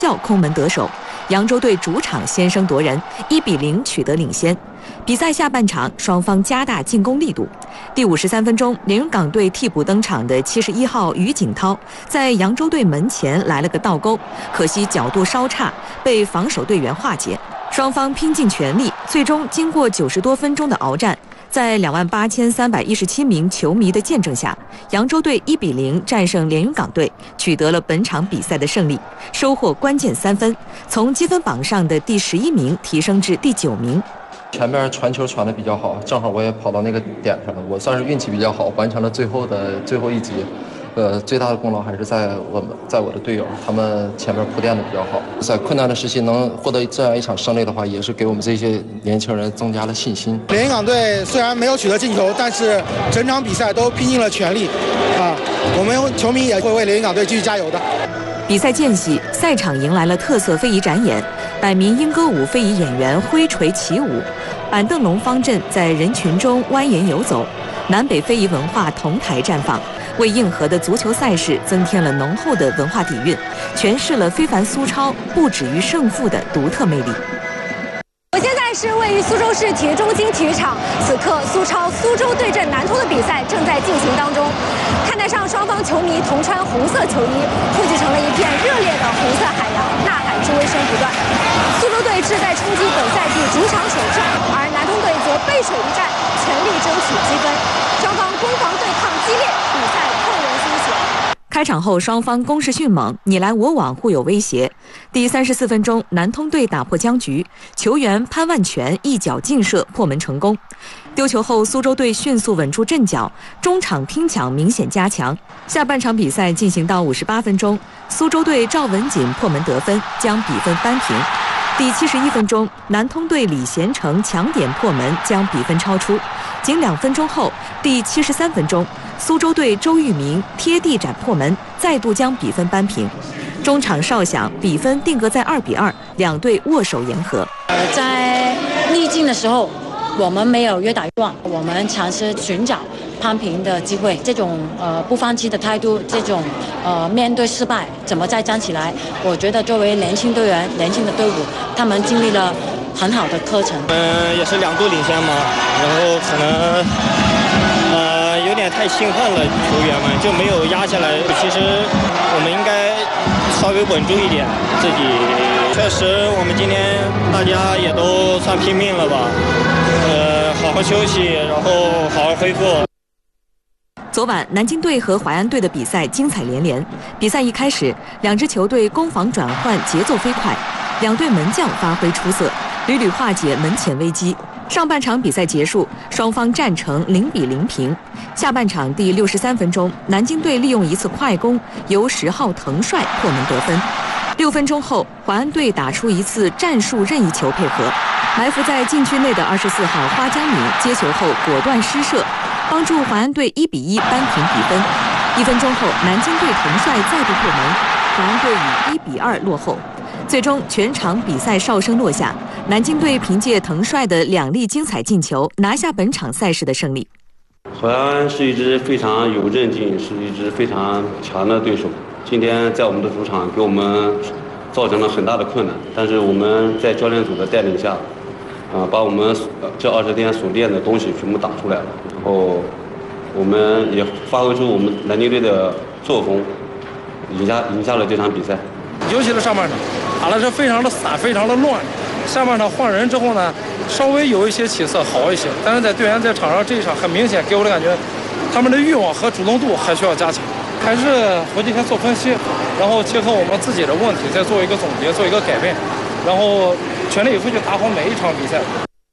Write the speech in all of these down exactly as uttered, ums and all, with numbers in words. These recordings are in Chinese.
校空门得手，扬州队主场先声夺人，一比零取得领先。比赛下半场，双方加大进攻力度。第五十三分钟，连云港队替补登场的七十一号于景涛在扬州队门前来了个倒钩，可惜角度稍差，被防守队员化解。双方拼尽全力，最终经过九十多分钟的鏖战，在两万八千三百一十七名球迷的见证下，扬州队一比零战胜连云港队，取得了本场比赛的胜利，收获关键三分，从积分榜上的第十一名提升至第九名。 前面传球传得比较好，正好我也跑到那个点上了，我算是运气比较好，完成了最后的最后一击。呃，最大的功劳还是在我们，在我的队友，他们前面铺垫的比较好。在困难的时期能获得这样一场胜利的话，也是给我们这些年轻人增加了信心。 连云港队虽然没有取得进球，但是整场比赛都拼尽了全力，啊，我们球迷也会为连云港队继续加油的。 比赛间隙，赛场迎来了特色非遗展演，百名英歌舞非遗演员挥锤起舞，板凳龙方阵在人群中蜿蜒游走，南北非遗文化同台绽放，为硬核的足球赛事增添了浓厚的文化底蕴，诠释了非凡苏超不止于胜负的独特魅力。 我现在是位于苏州市体育中心体育场，此刻苏超苏州对阵南通的比赛正在进行当中。看台上双方球迷同穿红色球衣，汇聚成了一片热烈的红色海洋，呐喊助威声不断。苏州队志在冲击本赛季主场首胜，而南通队则背水一战，全力争取积分。双方攻防对抗激烈，比赛扣人心弦。 开场后，双方攻势迅猛，你来我往，互有威胁。第三十四分钟，南通队打破僵局，球员潘万全一脚劲射破门成功。丢球后，苏州队迅速稳住阵脚，中场拼抢明显加强。下半场比赛进行到五十八分钟，苏州队赵文锦破门得分，将比分扳平。第七十一分钟，南通队李贤成抢点破门，将比分超出。仅两分钟后，第七十三分钟，苏州队周玉明贴地斩破门，再度将比分扳平。中场哨响，比分定格在二比二，两队握手言和。 呃，在逆境的时候，我们没有越打越壮，我们尝试寻找攀平的机会。这种呃不放弃的态度，这种呃面对失败怎么再站起来？我觉得作为年轻队员、年轻的队伍，他们经历了很好的课程。 嗯，也是两度领先嘛，然后可能呃有点太兴奋了，球员们就没有压下来。其实我们应该稍微稳住一点自己。确实，我们今天大家也都算拼命了吧，呃，好好休息，然后好好恢复。 昨晚，南京队和淮安队的比赛精彩连连。比赛一开始，两支球队攻防转换节奏飞快，两队门将发挥出色，屡屡化解门前危机。上半场比赛结束，双方战成零比零平。下半场第六十三分钟，南京队利用一次快攻，由十号滕帅破门得分。六分钟后，淮安队打出一次战术任意球配合，埋伏在禁区内的二十四号花江敏接球后果断施射，帮助淮安队一比一扳平比分。一分钟后，南京队滕帅再度破门，淮安队以一比二落后。最终，全场比赛哨声落下，南京队凭借滕帅的两粒精彩进球，拿下本场赛事的胜利。 淮安是一支非常有韧劲，是一支非常强的对手。今天在我们的主场给我们造成了很大的困难，但是我们在教练组的带领下，啊，把我们这二十天所练的东西全部打出来了，然后我们也发挥出我们南京队的作风，赢下赢下了这场比赛。 尤其是上半场，打的是非常的散，非常的乱。下半场换人之后呢，稍微有一些起色，好一些。但是在队员在场上这一场，很明显给我的感觉，他们的欲望和主动度还需要加强。还是回去先做分析，然后结合我们自己的问题，再做一个总结，做一个改变，然后全力以赴去打好每一场比赛。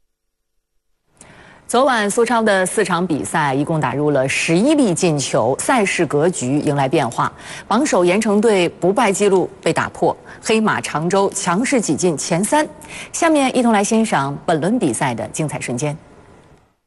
昨晚苏超的四场比赛一共打入了十一粒进球，赛事格局迎来变化，榜首盐城队不败纪录被打破，黑马常州强势挤进前三。下面一同来欣赏本轮比赛的精彩瞬间。